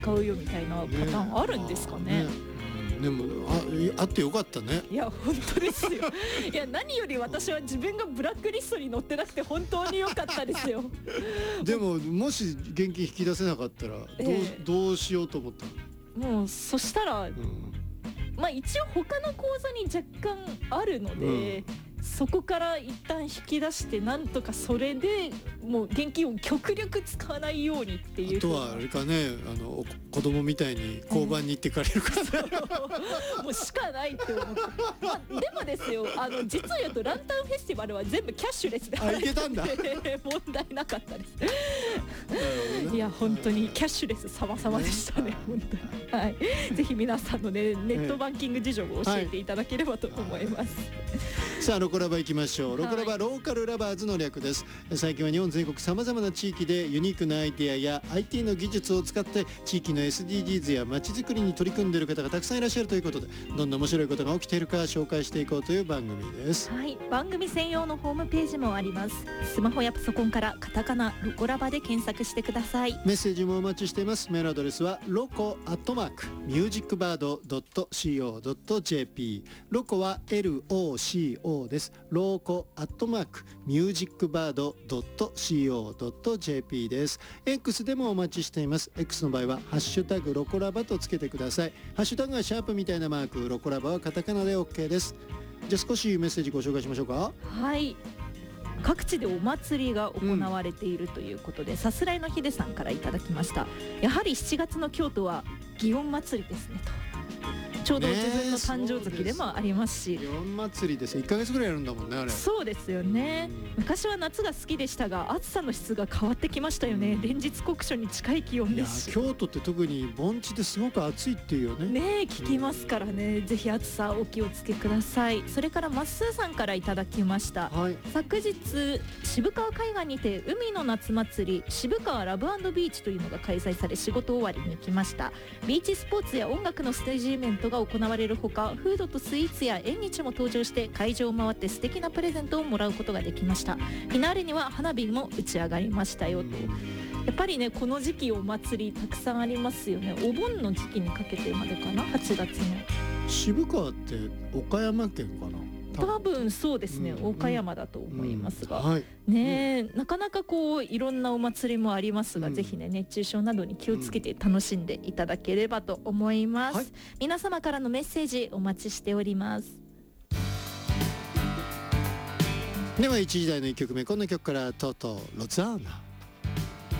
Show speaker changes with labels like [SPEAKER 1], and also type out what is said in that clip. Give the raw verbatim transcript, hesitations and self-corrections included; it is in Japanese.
[SPEAKER 1] 使うよみたいなパターンあるんですかね。
[SPEAKER 2] でも あ, あってよかったね。
[SPEAKER 1] いや本当ですよいや何より私は自分がブラックリストに載ってなくて本当に良かったですよ
[SPEAKER 2] でももし現金引き出せなかったらどう、えー、どうしようと思った
[SPEAKER 1] の？もうそしたら、うん、まあ一応他の口座に若干あるので、うん、そこから一旦引き出してなんとかそれでもう現金を極力使わないようにっていう。
[SPEAKER 2] あとはあれかね、あの子供みたいに交番に行って借りるか、
[SPEAKER 1] えー、もうしかないって思って、まあ、でもですよ、あの実を言うとランタンフェスティバルは全部キャッシュレスで払えたんで問題なかったですいや本当にキャッシュレス様々でしたね本当に、はい、ぜひ皆さんの、ね、ネットバンキング事情を教えていただければと思います、はい、
[SPEAKER 2] さあロコラバ行きましょう。ロコラバ、はい、ローカルラバーズの略です。最近は日本全国さまざまな地域でユニークなアイデアや アイティー の技術を使って地域の エスディージーズ や街づくりに取り組んでいる方がたくさんいらっしゃるということで、どんな面白いことが起きているか紹介していこうという番組です。
[SPEAKER 1] はい、番組専用のホームページもあります。スマホやパソコンからカタカナロコラバで検索してください。
[SPEAKER 2] メッセージもお待ちしています。メールアドレスはロコアットマークミュージックバードドットシーオードットジェーピー。ロコは エルオーシーオー です。ロコアットマークミュージックバードドットシーオードットジェーピー です。 X でもお待ちしています。 X の場合はハッシュタグロコラバとつけてください。ハッシュタグはシャープみたいなマーク、ロコラバはカタカナで OK です。じゃあ少しメッセージご紹介しましょうか。
[SPEAKER 1] はい、各地でお祭りが行われているということで、うん、さすらいのひでさんからいただきました。やはりしちがつの京都は祇園祭りですねと。ちょうど自分の誕生月でもありますし、
[SPEAKER 2] 祇園祭りです。いっかげつぐらいやるんだもんねあれ。
[SPEAKER 1] そうですよね、うん、昔は夏が好きでしたが暑さの質が変わってきましたよね、うん、連日酷暑に近い気温ですし、
[SPEAKER 2] いや京都って特に盆地ですごく暑いっていうよね。
[SPEAKER 1] ねえ聞きますからね、うん、ぜひ暑さお気をつけください。それからまっすーさんからいただきました、はい、昨日渋川海岸にて海の夏祭り渋川ラブ&ビーチというのが開催され、仕事終わりに行きました。ビーチスポーツや音楽のステージイベントが行われるほか、フードとスイーツや縁日も登場して会場を回って素敵なプレゼントをもらうことができました。フィナーレには花火も打ち上がりましたよと。やっぱりねこの時期お祭りたくさんありますよね。お盆の時期にかけてまでかな、はちがつの。
[SPEAKER 2] 渋川って岡山県かな。
[SPEAKER 1] 多分そうですね、うん、岡山だと思いますが、
[SPEAKER 2] うんはい、
[SPEAKER 1] ね、うん、なかなかこういろんなお祭りもありますが、うん、ぜひね熱中症などに気をつけて楽しんでいただければと思います、はい、皆様からのメッセージお待ちしております。
[SPEAKER 2] ではいちじ台のいっきょくめ、こんな曲からトトロザーナ。